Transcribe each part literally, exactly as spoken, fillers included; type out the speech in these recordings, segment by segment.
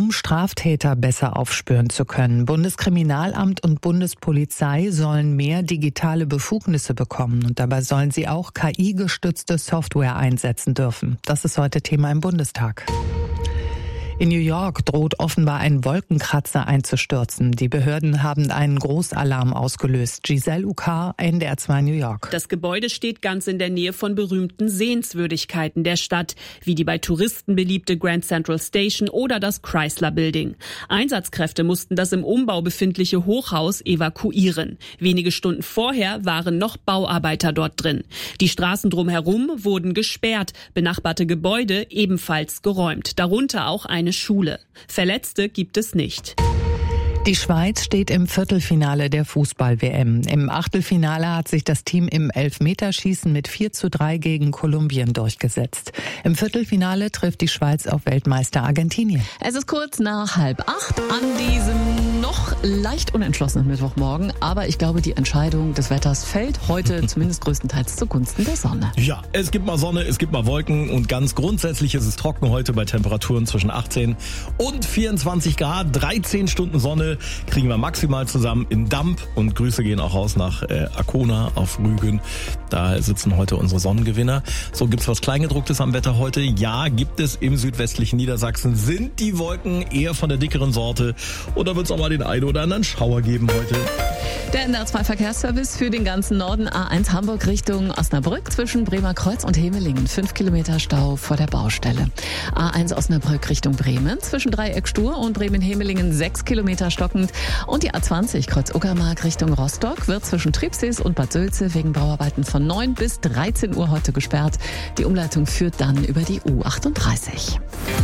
um Straftäter besser aufspüren zu können. Bundeskriminalamt und Bundespolizei sollen mehr digitale Befugnisse bekommen und dabei sollen sie auch K I-gestützte Software einsetzen dürfen. Das ist heute Thema im Bundestag. In New York droht offenbar ein Wolkenkratzer einzustürzen. Die Behörden haben einen Großalarm ausgelöst. Giselle Ukar, N D R zwei New York. Das Gebäude steht ganz in der Nähe von berühmten Sehenswürdigkeiten der Stadt, wie die bei Touristen beliebte Grand Central Station oder das Chrysler Building. Einsatzkräfte mussten das im Umbau befindliche Hochhaus evakuieren. Wenige Stunden vorher waren noch Bauarbeiter dort drin. Die Straßen drumherum wurden gesperrt, benachbarte Gebäude ebenfalls geräumt, darunter auch ein Eine Schule. Verletzte gibt es nicht. Die Schweiz steht im Viertelfinale der Fußball-W M. Im Achtelfinale hat sich das Team im Elfmeterschießen mit vier zu drei gegen Kolumbien durchgesetzt. Im Viertelfinale trifft die Schweiz auf Weltmeister Argentinien. Es ist kurz nach halb acht an diesem noch leicht unentschlossenen Mittwochmorgen. Aber ich glaube, die Entscheidung des Wetters fällt heute zumindest größtenteils zugunsten der Sonne. Ja, es gibt mal Sonne, es gibt mal Wolken und ganz grundsätzlich ist es trocken heute bei Temperaturen zwischen achtzehn und vierundzwanzig Grad. dreizehn Stunden Sonne kriegen wir maximal zusammen in Damp und Grüße gehen auch raus nach äh, Arkona auf Rügen. Da sitzen heute unsere Sonnengewinner. So, gibt's was Kleingedrucktes am Wetter heute? Ja, gibt es im südwestlichen Niedersachsen. Sind die Wolken eher von der dickeren Sorte oder wird's auch mal den einen oder anderen Schauer geben heute? Der N D R zwei Verkehrsservice für den ganzen Norden. A eins Hamburg Richtung Osnabrück zwischen Bremer Kreuz und Hemelingen. Fünf Kilometer Stau vor der Baustelle. A eins Osnabrück Richtung Bremen zwischen Dreieck Stur und Bremen-Hemelingen. Sechs Kilometer stockend. Und die A zwanzig Kreuz-Uckermark Richtung Rostock wird zwischen Tribsees und Bad Sülze wegen Bauarbeiten von neun bis dreizehn Uhr heute gesperrt. Die Umleitung führt dann über die U achtunddreißig.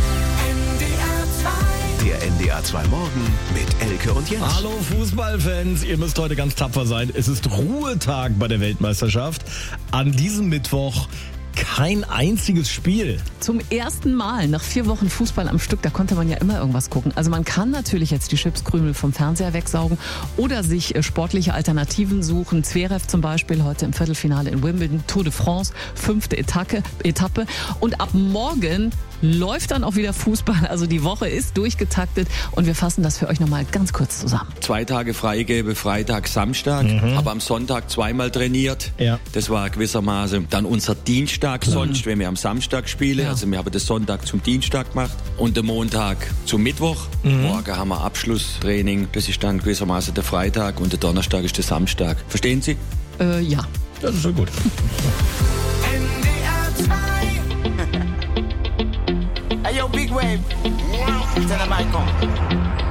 Der N D R zwei Morgen mit Elke und Jens. Hallo Fußballfans, ihr müsst heute ganz tapfer sein. Es ist Ruhetag bei der Weltmeisterschaft. An diesem Mittwoch kein einziges Spiel. Zum ersten Mal nach vier Wochen Fußball am Stück, da konnte man ja immer irgendwas gucken. Also man kann natürlich jetzt die Chipskrümel vom Fernseher wegsaugen oder sich sportliche Alternativen suchen. Zverev zum Beispiel heute im Viertelfinale in Wimbledon, Tour de France, fünfte Etappe. Etappe. Und ab morgen läuft dann auch wieder Fußball. Also die Woche ist durchgetaktet und wir fassen das für euch nochmal ganz kurz zusammen. Zwei Tage Freigebe, Freitag, Samstag, mhm. aber am Sonntag zweimal trainiert. Ja. Das war gewissermaßen dann unser Dienstag, sonst, mhm. wenn wir am Samstag spielen. Ja. Also wir haben das Sonntag zum Dienstag gemacht und den Montag zum Mittwoch. Mhm. Morgen haben wir Abschlusstraining. Das ist dann gewissermaßen der Freitag und der Donnerstag ist der Samstag. Verstehen Sie? Äh, ja. Das ist schon gut. N D R zwei. Hey yo, Big Wave. Tell them I come.